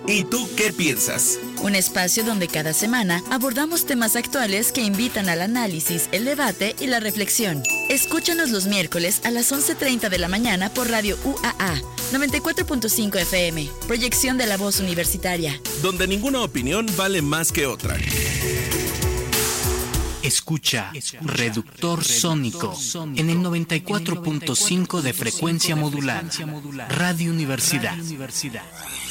¿Y tú qué piensas? Un espacio donde cada semana abordamos temas actuales que invitan al análisis, el debate y la reflexión. Escúchanos los miércoles a las 11:30 de la mañana por Radio UAA 94.5 FM, proyección de la voz universitaria. Donde ninguna opinión vale más que otra. Escucha Reductor Sónico en el 94.5 de frecuencia modulada. Radio Universidad.